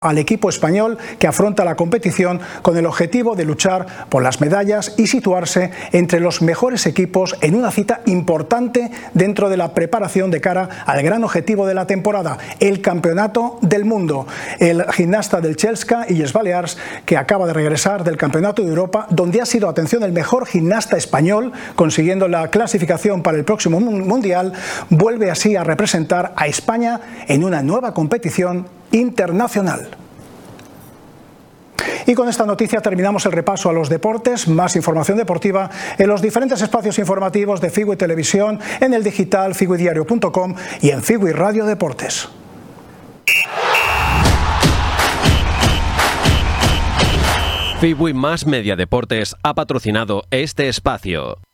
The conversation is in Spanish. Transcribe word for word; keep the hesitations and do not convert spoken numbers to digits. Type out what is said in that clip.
al equipo español que afronta la competición con el objetivo de luchar por las medallas y situarse entre los mejores equipos en una cita importante dentro de la preparación de cara al gran objetivo de la temporada, el Campeonato del Mundo. El gimnasta del Chelsea, Illes Balears, que acaba de regresar del Campeonato de Europa, donde ha sido, atención, el mejor gimnasta español, consiguiendo la clasificación para el próximo Mundial, vuelve así a representar a España en una nueva competición internacional. Y con esta noticia terminamos el repaso a los deportes. Más información deportiva en los diferentes espacios informativos de Figui Televisión, en el digital figui diario punto com y en Figui Radio Deportes. Figui Más Media Deportes ha patrocinado este espacio.